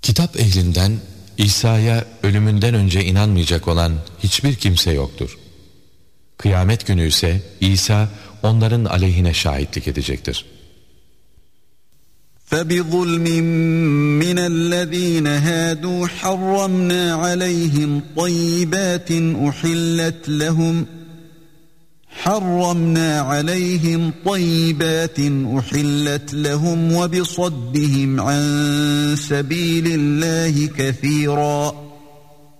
Kitap ehlinden İsa'ya ölümünden önce inanmayacak olan hiçbir kimse yoktur. Kıyamet günü ise İsa onların aleyhine şahitlik edecektir. فَبِظُلْمٍ مِّنَ الَّذ۪ينَ هَادُوا حَرَّمْنَا عَلَيْهِمْ طَيِّبَاتٍ أُحِلَّتْ لَهُمْ وَبِصَدِّهِمْ عَنْ سَب۪يلِ اللّٰهِ كَثِيرًا.